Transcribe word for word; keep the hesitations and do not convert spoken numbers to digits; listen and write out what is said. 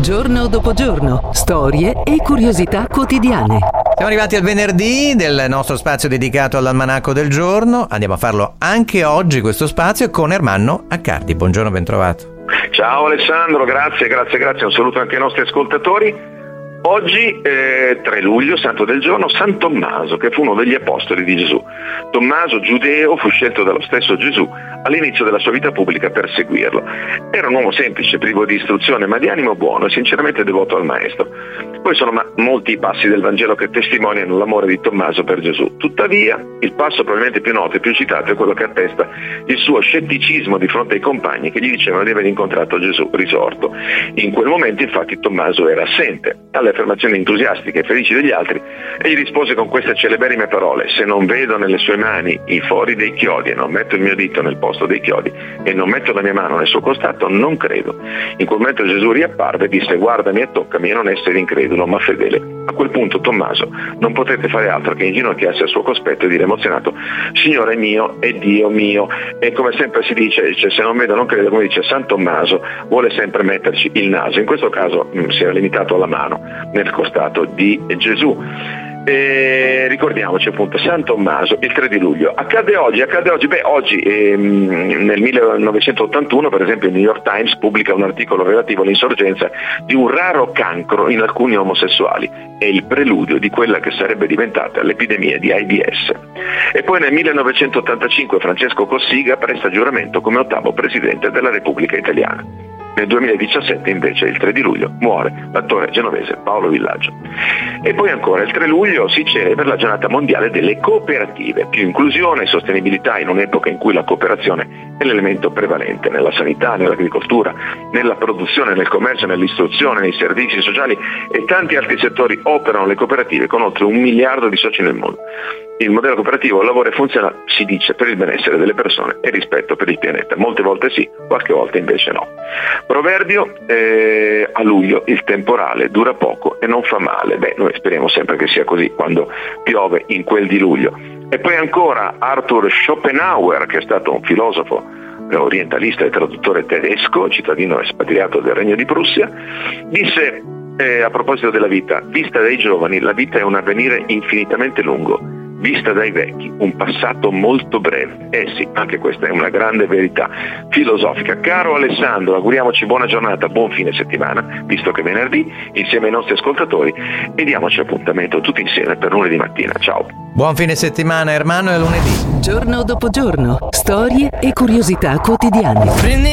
Giorno dopo giorno, storie e curiosità quotidiane. Siamo arrivati al venerdì del nostro spazio dedicato all'almanacco del giorno. Andiamo a farlo anche oggi, questo spazio, con Ermanno Accardi. Buongiorno, ben trovato. Ciao Alessandro, grazie, grazie, grazie. Un saluto anche ai nostri ascoltatori. Oggi, eh, tre luglio, santo del giorno, San Tommaso, che fu uno degli apostoli di Gesù. Tommaso, giudeo, fu scelto dallo stesso Gesù all'inizio della sua vita pubblica per seguirlo. Era un uomo semplice, privo di istruzione, ma di animo buono e sinceramente devoto al Maestro. Poi sono ma- molti i passi del Vangelo che testimoniano l'amore di Tommaso per Gesù. Tuttavia, il passo probabilmente più noto e più citato è quello che attesta il suo scetticismo di fronte ai compagni che gli dicevano di aver incontrato Gesù risorto. In quel momento, infatti, Tommaso era assente. Alle affermazioni entusiastiche e felici degli altri, egli rispose con queste celeberrime parole: se non vedo nelle sue mani i fori dei chiodi e non metto il mio dito nel posto dei chiodi e non metto la mia mano nel suo costato, non credo. In quel momento Gesù riapparve e disse: guardami e toccami e non essere incredulo ma fedele. A quel punto Tommaso non potette fare altro che inginocchiarsi al suo cospetto e dire emozionato: Signore mio e Dio mio. E come sempre si dice, cioè, se non vedo non credo, come dice San Tommaso, vuole sempre metterci il naso. In questo caso mh, si era limitato alla mano nel costato di Gesù. E ricordiamoci appunto San Tommaso, il tre di luglio. Accade oggi, accade oggi, beh oggi ehm, nel millenovecentottantuno per esempio il New York Times pubblica un articolo relativo all'insorgenza di un raro cancro in alcuni omosessuali. È il preludio di quella che sarebbe diventata l'epidemia di AIDS. E poi nel millenovecentottantacinque Francesco Cossiga presta giuramento come ottavo presidente della Repubblica Italiana. Nel duemiladiciassette invece, il tre di luglio, muore l'attore genovese Paolo Villaggio. E poi ancora il tre luglio si celebra la giornata mondiale delle cooperative. Più inclusione e sostenibilità in un'epoca in cui la cooperazione è l'elemento prevalente nella sanità, nell'agricoltura, nella produzione, nel commercio, nell'istruzione, nei servizi sociali e tanti altri settori operano le cooperative con oltre un miliardo di soci nel mondo. Il modello cooperativo lavora e funziona, si dice, per il benessere delle persone e rispetto per il pianeta. Molte volte sì, qualche volta invece no. Proverbio, eh, a luglio il temporale dura poco e non fa male. Beh, noi speriamo sempre che sia così quando piove in quel di luglio. E poi ancora Arthur Schopenhauer, che è stato un filosofo orientalista e traduttore tedesco, cittadino espatriato del Regno di Prussia, disse eh, a proposito della vita: vista dai giovani la vita è un avvenire infinitamente lungo, vista dai vecchi un passato molto breve. Eh sì, anche questa è una grande verità filosofica. Caro Alessandro, auguriamoci buona giornata, buon fine settimana, visto che è venerdì, insieme ai nostri ascoltatori, e diamoci appuntamento tutti insieme per lunedì mattina. Ciao. Buon fine settimana, Ermanno, e lunedì. Giorno dopo giorno, storie e curiosità quotidiane.